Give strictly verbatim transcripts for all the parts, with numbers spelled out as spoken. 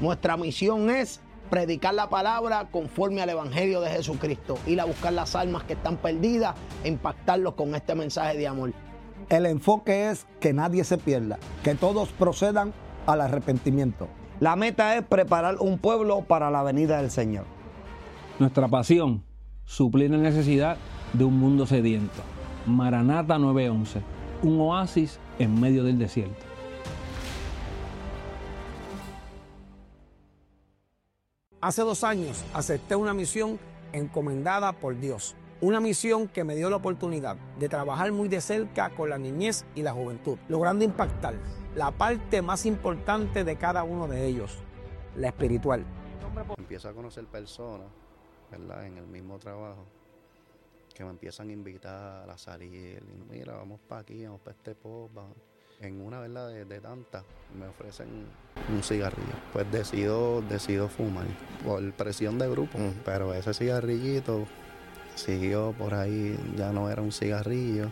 Nuestra misión es predicar la palabra conforme al Evangelio de Jesucristo, ir a buscar las almas que están perdidas e impactarlos con este mensaje de amor. El enfoque es que nadie se pierda, que todos procedan al arrepentimiento. La meta es preparar un pueblo para la venida del Señor. Nuestra pasión, suplir la necesidad de un mundo sediento. Maranata nueve once, un oasis en medio del desierto. Hace dos años acepté una misión encomendada por Dios. Una misión que me dio la oportunidad de trabajar muy de cerca con la niñez y la juventud, logrando impactar la parte más importante de cada uno de ellos, la espiritual. Empiezo a conocer personas, ¿verdad?, en el mismo trabajo, que me empiezan a invitar a salir. Y mira, vamos para aquí, vamos para este pop. Vamos. En una, ¿verdad?, de, de tantas, me ofrecen un cigarrillo. Pues decido, decido fumar por presión de grupo. Uh-huh. Pero ese cigarrillito siguió por ahí, ya no era un cigarrillo.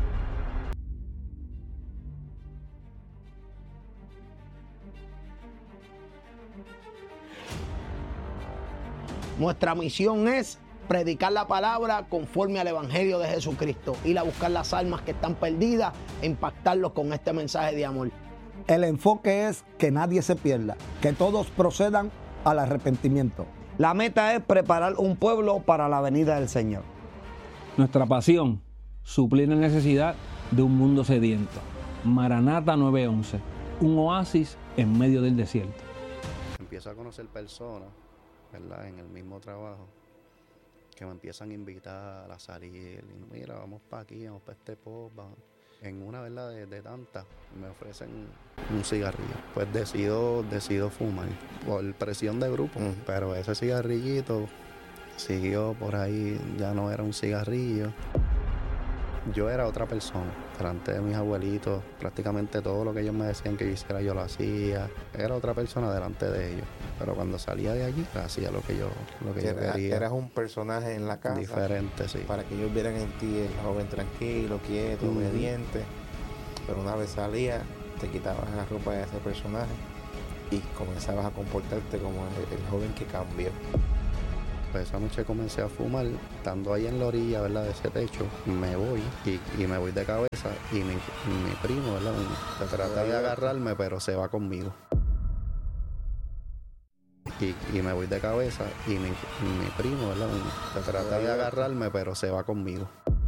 Nuestra misión es predicar la palabra conforme al Evangelio de Jesucristo, ir a buscar las almas que están perdidas e impactarlos con este mensaje de amor. El enfoque es que nadie se pierda, que todos procedan al arrepentimiento. La meta es preparar un pueblo para la venida del Señor. Nuestra pasión, suplir la necesidad de un mundo sediento. Maranata nueve once, un oasis en medio del desierto. Empiezo a conocer personas, ¿verdad?, en el mismo trabajo, que me empiezan a invitar a salir. Y mira, vamos para aquí, vamos para este pop. Vamos. En una, ¿verdad?, de, de tantas, me ofrecen un cigarrillo. Pues decido, decido fumar por presión de grupo. Uh-huh. Pero ese cigarrillito siguió por ahí, ya no era un cigarrillo. Yo era otra persona. Delante de mis abuelitos, prácticamente todo lo que ellos me decían que yo hiciera, yo lo hacía. Era otra persona delante de ellos. Pero cuando salía de allí, hacía lo que yo, lo que yo Era, quería. Eras un personaje en la casa. Diferente, sí. Para que ellos vieran en ti el joven tranquilo, quieto, uh-huh, obediente. Pero una vez salía, te quitabas la ropa de ese personaje y comenzabas a comportarte como el, el joven que cambió. Pues esa noche comencé a fumar, estando ahí en la orilla, ¿verdad?, de ese techo, me voy y, y me voy de cabeza y mi, mi primo, ¿verdad?, me trata de agarrarme, pero se va conmigo. Y, y me voy de cabeza y mi, mi primo, ¿verdad?, me trata de agarrarme, pero se va conmigo.